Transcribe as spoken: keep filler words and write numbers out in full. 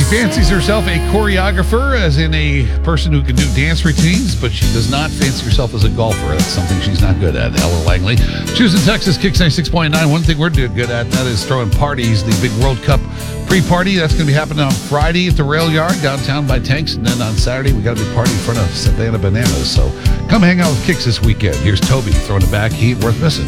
fancies herself a choreographer, as in a person who can do dance routines, but she does not fancy herself as a golfer. That's something she's not good at. Ella Langley. Choosing Texas, Kicks ninety-six point nine. One thing we're doing good at, and that is throwing parties. The big World Cup pre-party, that's going to be happening on Friday at the Rail Yard downtown by Tanks. And then on Saturday, we got a big party in front of Savannah Bananas. So come hang out with Kicks this weekend. Here's Toby throwing it back. He ain't worth missing.